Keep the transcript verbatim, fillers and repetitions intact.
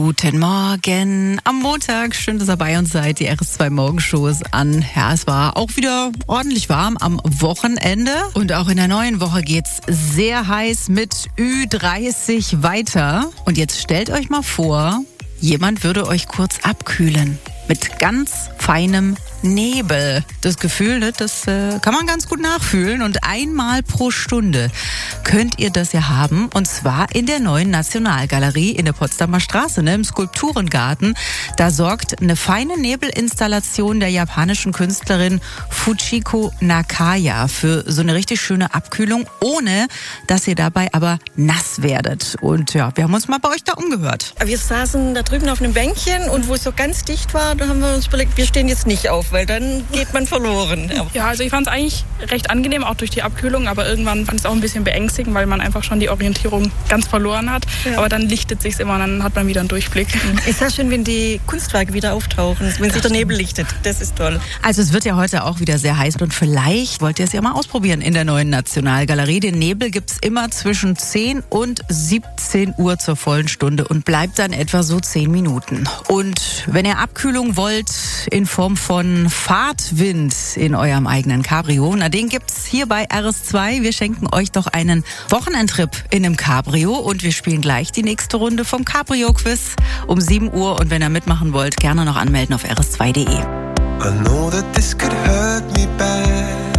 Guten Morgen am Montag. Schön, dass ihr bei uns seid. Die R S zwei Morgenshow ist an. Ja, es war auch wieder ordentlich warm am Wochenende. Und auch in der neuen Woche geht's sehr heiß mit Ü dreißig weiter. Und jetzt stellt euch mal vor, jemand würde euch kurz abkühlen. Mit ganz feinem Nebel. Das Gefühl, ne, das äh, kann man ganz gut nachfühlen. Und einmal pro Stunde könnt ihr das ja haben. Und zwar in der neuen Nationalgalerie in der Potsdamer Straße, ne, im Skulpturengarten. Da sorgt eine feine Nebelinstallation der japanischen Künstlerin Fujiko Nakaya für so eine richtig schöne Abkühlung, ohne dass ihr dabei aber nass werdet. Und ja, wir haben uns mal bei euch da umgehört. Wir saßen da drüben auf einem Bänkchen und wo es so ganz dicht war, da haben wir uns überlegt, wir stehen jetzt nicht auf, weil dann geht man verloren. Ja, also ich fand es eigentlich recht angenehm, auch durch die Abkühlung, aber irgendwann fand ich es auch ein bisschen beängstigend, weil man einfach schon die Orientierung ganz verloren hat. Ja. Aber dann lichtet sich's immer und dann hat man wieder einen Durchblick. Ist ja schön, wenn die Kunstwerke wieder auftauchen, wenn sich der Nebel lichtet. Das ist toll. Also es wird ja heute auch wieder sehr heiß und vielleicht wollt ihr es ja mal ausprobieren in der neuen Nationalgalerie. Den Nebel gibt's immer zwischen zehn und siebzehn Uhr zur vollen Stunde und bleibt dann etwa so zehn Minuten. Und wenn ihr Abkühlung wollt in Form von Fahrtwind in eurem eigenen Cabrio, na den gibt's hier bei R S zwei. Wir schenken euch doch einen Wochenendtrip in einem Cabrio und wir spielen gleich die nächste Runde vom Cabrio-Quiz um sieben Uhr. Und wenn ihr mitmachen wollt, gerne noch anmelden auf r s zwei punkt d e. I know that this could hurt me bad.